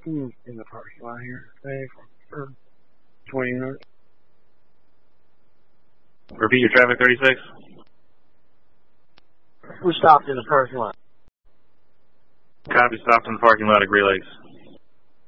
In the parking lot here today for 20 minutes. Repeat your traffic, 36. We stopped in the parking lot. Copy, stopped in the parking lot at Great Lakes.